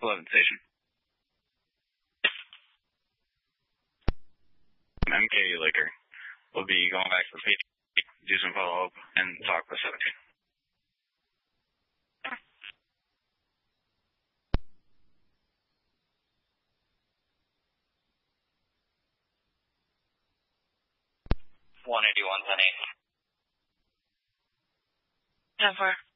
11 station. MK Liquor will be going back to the PT, do some follow-up, and talk with 17. One 81, 10-8. 10-4.